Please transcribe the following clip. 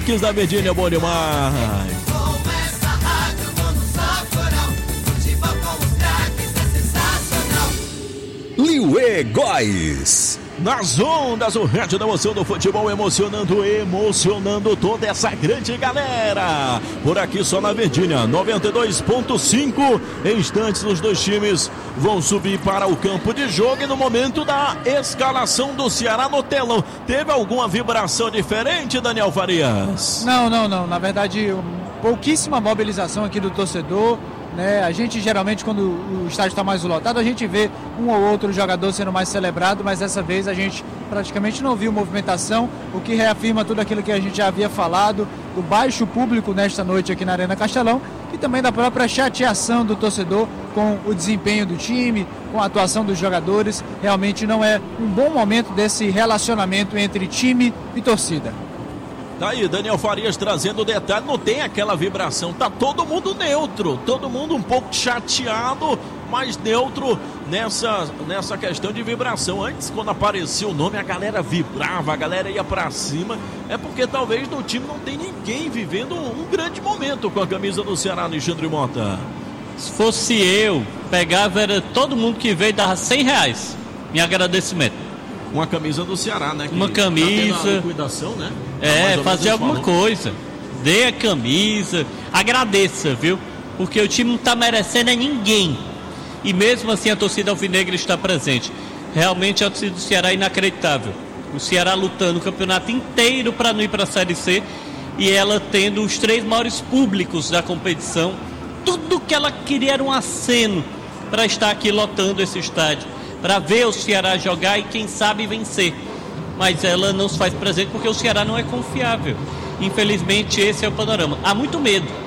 craques da Verdinha, bom demais. Liuê Góes. Nas ondas, o rádio da emoção do futebol, emocionando toda essa grande galera. Por aqui só na Verdinha, 92.5. Em instantes, os dois times vão subir para o campo de jogo. E no momento da escalação do Ceará no telão, teve alguma vibração diferente, Daniel Farias? Não. Na verdade, pouquíssima mobilização aqui do torcedor. A gente geralmente, quando o estádio está mais lotado, a gente vê um ou outro jogador sendo mais celebrado, mas dessa vez a gente praticamente não viu movimentação, o que reafirma tudo aquilo que a gente já havia falado, do baixo público nesta noite aqui na Arena Castelão, e também da própria chateação do torcedor com o desempenho do time, com a atuação dos jogadores. Realmente não é um bom momento desse relacionamento entre time e torcida. Tá aí, Daniel Farias trazendo o detalhe, não tem aquela vibração, tá todo mundo neutro, todo mundo um pouco chateado, mas neutro nessa questão de vibração. Antes, quando aparecia o nome, a galera vibrava, a galera ia pra cima, é porque talvez no time não tem ninguém vivendo um grande momento com a camisa do Ceará, Alexandre Mota. Se fosse eu, pegava era todo mundo que veio, dava R$100, em agradecimento. Uma camisa do Ceará, né? Uma camisa. Liquidação, né? Fazer alguma coisa. Dê a camisa. Agradeça, viu? Porque o time não está merecendo a ninguém. E mesmo assim a torcida alvinegra está presente. Realmente a torcida do Ceará é inacreditável. O Ceará lutando o campeonato inteiro para não ir para a Série C. E ela tendo os 3 maiores públicos da competição. Tudo que ela queria era um aceno para estar aqui lotando esse estádio, para ver o Ceará jogar e quem sabe vencer. Mas ela não se faz presente porque o Ceará não é confiável. Infelizmente esse é o panorama. Há muito medo